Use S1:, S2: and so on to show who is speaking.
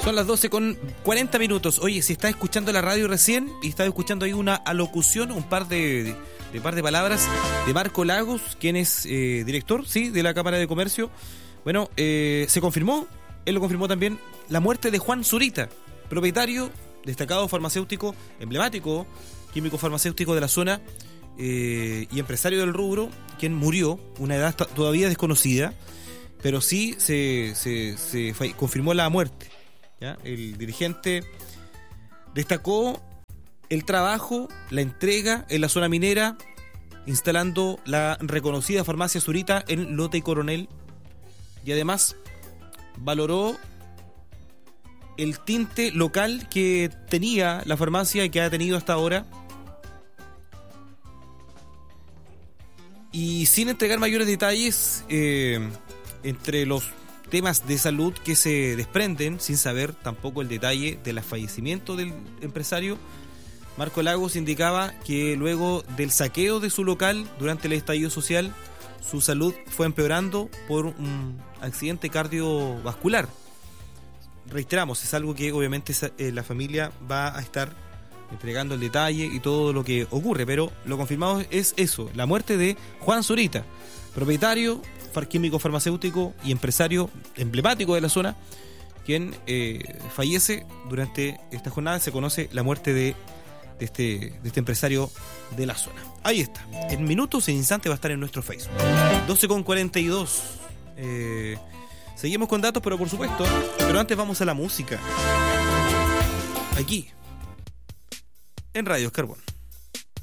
S1: Son las 12:40. Oye, si estás escuchando la radio recién y estás escuchando ahí una alocución, un par de palabras de Marco Lagos, quien es director, sí, de la Cámara de Comercio. Bueno, se confirmó, él lo confirmó también, la muerte de Juan Zurita, propietario, destacado farmacéutico, emblemático, químico farmacéutico de la zona y empresario del rubro, quien murió, una edad todavía desconocida, pero sí se confirmó la muerte. ¿Ya? El dirigente destacó el trabajo, la entrega en la zona minera, instalando la reconocida farmacia Zurita en Lota y Coronel, y además valoró el tinte local que tenía la farmacia y que ha tenido hasta ahora, y sin entregar mayores detalles entre los temas de salud que se desprenden, sin saber tampoco el detalle del fallecimiento del empresario, Marco Lagos indicaba que luego del saqueo de su local durante el estallido social, su salud fue empeorando por un accidente cardiovascular. Reiteramos, es algo que obviamente la familia va a estar entregando el detalle y todo lo que ocurre, pero lo confirmado es eso, la muerte de Juan Zurita, propietario, químico farmacéutico y empresario emblemático de la zona, quien fallece durante esta jornada. Se conoce la muerte de este empresario de la zona. Ahí está, en minutos, en instantes va a estar en nuestro Facebook. 12:42. Seguimos con datos, pero por supuesto, pero antes vamos a la música, aquí en Radio Carbón.